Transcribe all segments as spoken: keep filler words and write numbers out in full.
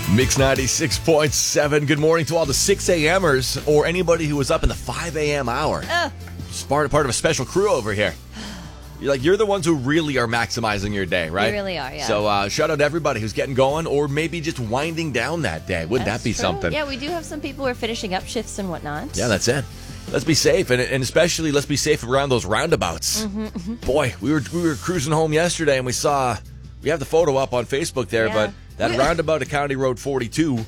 Mix ninety-six point seven. Good morning to all the six a.m.ers or anybody who was up in the five a.m. hour. Uh. It's part, part of a special crew over here. You're like, you're the ones who really are maximizing your day, right? We really are, yeah. So uh, shout out to everybody who's getting going or maybe just winding down that day. Wouldn't That's that be true. something? Yeah, we do have some people who are finishing up shifts and whatnot. Yeah, that's it. Let's be safe, and, and especially let's be safe around those roundabouts. Mm-hmm, mm-hmm. Boy, we were we were cruising home yesterday, and we saw, we have the photo up on Facebook there, Yeah. but that roundabout at County Road forty-two,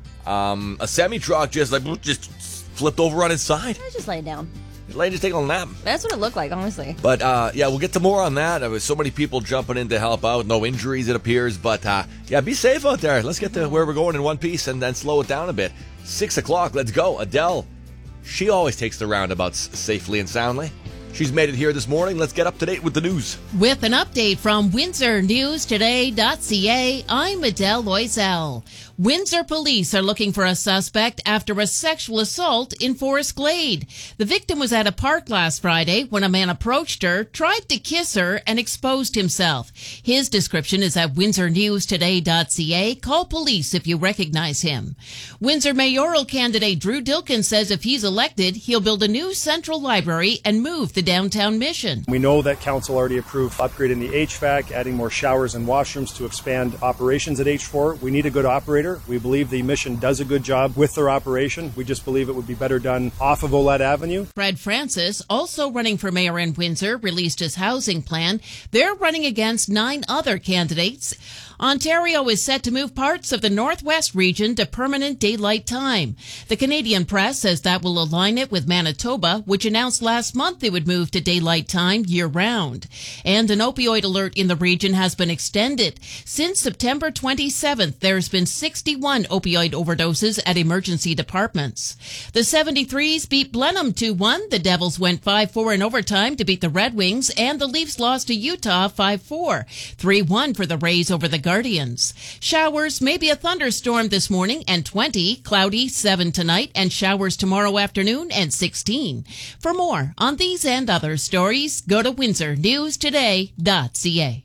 um, a semi-truck just like just flipped over on its side. I was just laying down. Lady just taking a nap. That's what it looked like, honestly. But, uh, yeah, we'll get to more on that. There was so many people jumping in to help out. No injuries, it appears. But, uh, yeah, be safe out there. Let's get to where we're going in one piece and then slow it down a bit. Six o'clock, let's go. Adele, she always takes the roundabouts safely and soundly. She's made it here this morning. Let's get up to date with the news. With an update from Windsor News Today dot C A, I'm Adele Loisel. Windsor police are looking for a suspect after a sexual assault in Forest Glade. The victim was at a park last Friday when a man approached her, tried to kiss her, and exposed himself. His description is at Windsor News Today dot C A. Call police if you recognize him. Windsor mayoral candidate Drew Dilkin says if he's elected, he'll build a new central library and move the downtown Mission. We know that council already approved upgrading the H V A C, adding more showers and washrooms to expand operations at H four. We need a good operator. We believe the Mission does a good job with their operation. We just believe it would be better done off of Olette Avenue. Fred Francis, also running for mayor in Windsor, released his housing plan. They're running against nine other candidates. Ontario is set to move parts of the Northwest region to permanent daylight time. The Canadian press says that will align it with Manitoba, which announced last month they would move to daylight time year-round. And an opioid alert in the region has been extended. Since September twenty-seventh, there's been sixty-one opioid overdoses at emergency departments. The seventy-threes beat Blenheim two one. The Devils went five four in overtime to beat the Red Wings, and the Leafs lost to Utah five four. three one for the Rays over the Guardians. Showers, maybe a thunderstorm this morning, and twenty. Cloudy, seven tonight, and showers tomorrow afternoon, and sixteen. For more on these and other stories, go to Windsor News Today dot C A.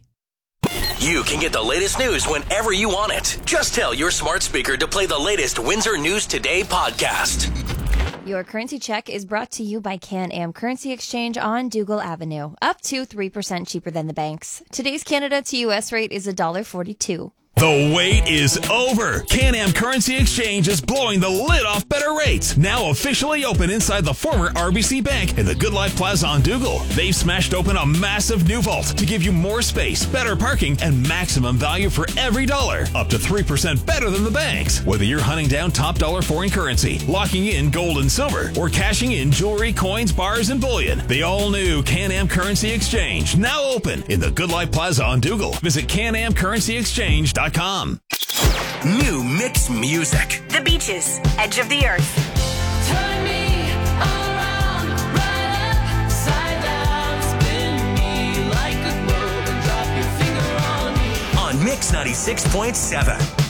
You can get the latest news whenever you want it. Just tell your smart speaker to play the latest Windsor News Today podcast. Your currency check is brought to you by Can-Am Currency Exchange on Dougal Avenue. Up to three percent cheaper than the banks. Today's Canada to U S rate is one dollar forty-two. The wait is over. Can-Am Currency Exchange is blowing the lid off better rates. Now officially open inside the former R B C Bank in the Good Life Plaza on Dougal. They've smashed open a massive new vault to give you more space, better parking, and maximum value for every dollar. Up to three percent better than the banks. Whether you're hunting down top dollar foreign currency, locking in gold and silver, or cashing in jewelry, coins, bars, and bullion, the all-new Can-Am Currency Exchange, now open in the Good Life Plaza on Dougal. Visit can am currency exchange dot com. New mix music. The Beaches, Edge of the Earth. Turn me around, right upside down, spin me like a globe and drop your finger on me. On Mix ninety-six point seven.